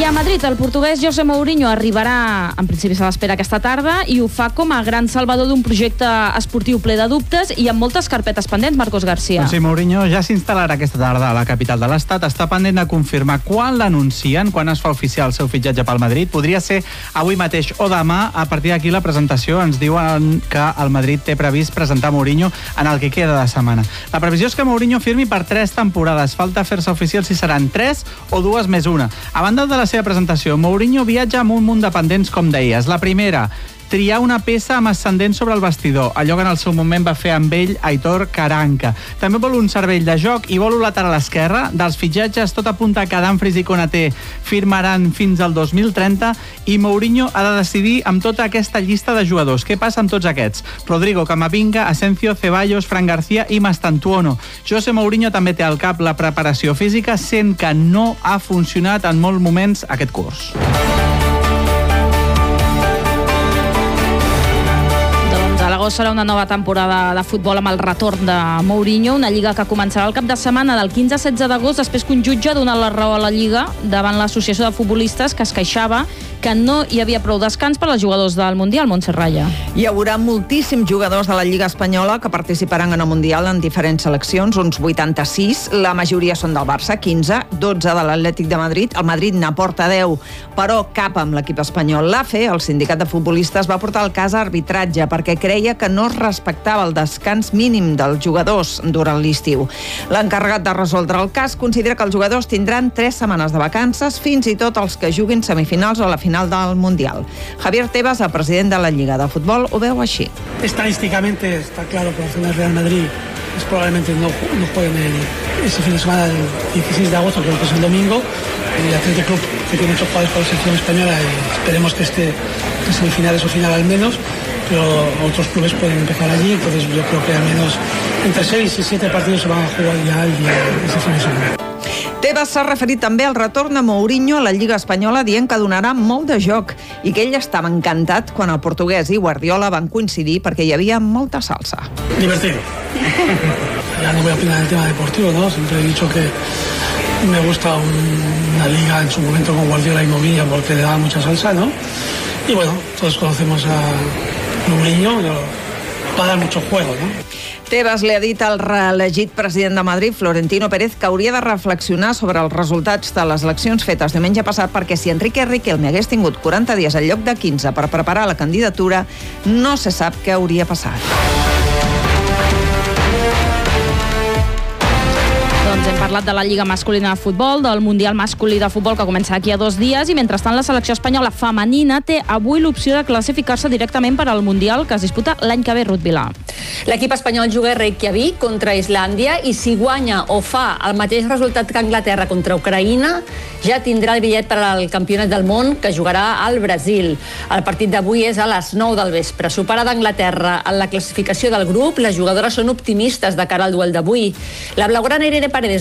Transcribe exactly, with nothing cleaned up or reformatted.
Real Madrid, el portuguès José Mourinho arribarà, en principi se l'espera aquesta tarda, i ho fa com a gran salvador d'un projecte esportiu ple de dubtes i amb moltes carpetes pendents, Marcos García. Doncs sí, Mourinho ja s'instal·larà aquesta tarda a la capital de l'Estat. Està pendent de confirmar quan l'anuncien, quan es fa oficial el seu fitxatge pel Madrid. Podria ser avui mateix o demà. A partir d'aquí la presentació ens diuen que el Madrid té previst presentar Mourinho en el que queda de setmana. La previsió és que Mourinho firmi per tres temporades. Falta fer-se oficial si seran tres o dues més una. A banda de la seva presentació, Mourinho viatja amb un munt de pendents, com deies. La primera, triar una peça amb ascendent sobre el vestidor, allò que en el seu moment va fer amb ell Aitor Karanka. També vol un cervell de joc i vol un lateral esquerre. Dels fitxatges, tot apunta que Dumfries i Konaté firmaran fins al dos mil trenta i Mourinho ha de decidir amb tota aquesta llista de jugadors. Què passa amb tots aquests? Rodrigo, Camavinga, Asensio, Ceballos, Fran García i Mastantuono. José Mourinho també té al cap la preparació física, sent que no ha funcionat en molts moments aquest curs. L'agost serà una nova temporada de futbol amb el retorn de Mourinho, una lliga que començarà el cap de setmana del quinze a setze d'agost, després que un jutge ha donat la raó a la lliga davant l'associació de futbolistes que es queixava que no hi havia prou descans per als jugadors del Mundial. Montse Raya. Hi haurà moltíssims jugadors de la Lliga Espanyola que participaran en el Mundial en diferents seleccions, uns vuitanta-sis, la majoria són del Barça, quinze, dotze de l'Atlètic de Madrid, el Madrid n'aporta deu, però cap amb l'equip espanyol. L'A F E, el sindicat de futbolistes, va portar el cas a arbitratge perquè creia que no es respectava el descans mínim dels jugadors durant l'estiu. L'encarregat de resoldre el cas considera que els jugadors tindran tres setmanes de vacances, fins i tot els que juguin semifinals o la final del Mundial. Javier Tebas, el president de la Lliga de Futbol, ho veu així. Estadísticamente está claro que el Real Madrid es probablemente no, no jueguen el, ese fin de semana del dieciséis de agosto, creo que es el domingo. El Athletic Club, que tiene muchos jugadores para la selección española, y esperemos que esté en semifinales o final al menos, pero otros clubes pueden empezar allí, entonces yo creo que al menos entre seis y siete partidos se van a jugar ya el día, ese fin de semana. Tebas s'ha referit també al retorn de Mourinho a la Lliga Espanyola, dient que donarà molt de joc i que ell estava encantat quan el portuguès i Guardiola van coincidir perquè hi havia molta salsa. Divertido. Ya no voy a opinar del tema deportivo, ¿no? Siempre he dicho que me gusta una liga en su momento con Guardiola y Mourinho porque le daba mucha salsa, ¿no? Y bueno, todos conocemos a Mourinho, va a dar mucho juego, ¿no? Tebas li ha dit al reelegit president de Madrid, Florentino Pérez, que hauria de reflexionar sobre els resultats de les eleccions fetes diumenge passat, perquè si Enrique Riquelme hagués tingut quaranta dies en lloc de quinze per preparar la candidatura, no se sap què hauria passat. Doncs hem parlat de la Lliga masculina de futbol, del Mundial masculí de futbol que comença aquí a dos dies i mentrestant la selecció espanyola femenina té avui l'opció de classificar-se directament per al Mundial que es disputa l'any que ve, Ruth Vilà. L'equip espanyol juga a Reykjavik contra Islàndia i si guanya o fa el mateix resultat que Anglaterra contra Ucraïna ja tindrà el bitllet per al Campionat del Món que jugarà al Brasil. El partit d'avui és a les nou del vespre. Superada Anglaterra en la classificació del grup, les jugadores són optimistes de cara al duel d'avui. La blaugrana Irene Paredes